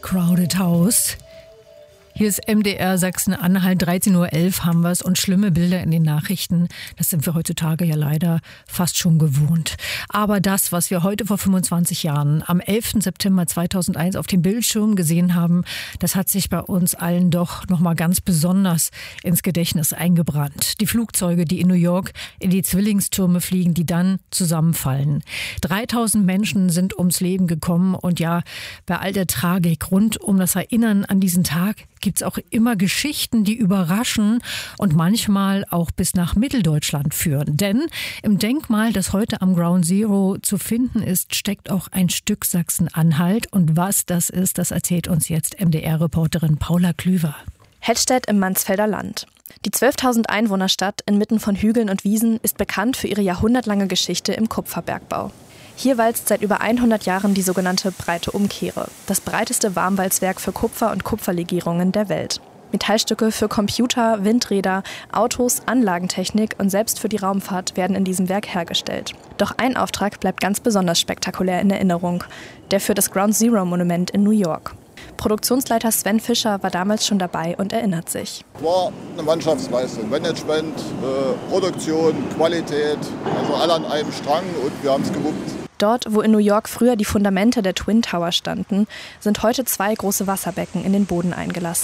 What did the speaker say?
Crowded House. Hier ist MDR Sachsen-Anhalt, 13:11 Uhr haben wir es und schlimme Bilder in den Nachrichten, das sind wir heutzutage ja leider fast schon gewohnt. Aber das, was wir heute vor 25 Jahren am 11. September 2001 auf dem Bildschirm gesehen haben, das hat sich bei uns allen doch nochmal ganz besonders ins Gedächtnis eingebrannt. Die Flugzeuge, die in New York in die Zwillingstürme fliegen, die dann zusammenfallen. 3000 Menschen sind ums Leben gekommen und ja, bei all der Tragik rund um das Erinnern an diesen Tag gibt es auch immer Geschichten, die überraschen und manchmal auch bis nach Mitteldeutschland führen. Denn im Denkmal, das heute am Ground Zero zu finden ist, steckt auch ein Stück Sachsen-Anhalt. Und was das ist, das erzählt uns jetzt MDR-Reporterin Paula Klüver. Hettstedt im Mansfelder Land. Die 12.000 Einwohnerstadt inmitten von Hügeln und Wiesen ist bekannt für ihre jahrhundertlange Geschichte im Kupferbergbau. Hier walzt seit über 100 Jahren die sogenannte Breite Umkehre, das breiteste Warmwalzwerk für Kupfer und Kupferlegierungen der Welt. Metallstücke für Computer, Windräder, Autos, Anlagentechnik und selbst für die Raumfahrt werden in diesem Werk hergestellt. Doch ein Auftrag bleibt ganz besonders spektakulär in Erinnerung, der für das Ground Zero Monument in New York. Produktionsleiter Sven Fischer war damals schon dabei und erinnert sich. Es war eine Mannschaftsleistung, Management, Produktion, Qualität, also alle an einem Strang und wir haben es gewuppt. Dort, wo in New York früher die Fundamente der Twin Tower standen, sind heute 2 große Wasserbecken in den Boden eingelassen.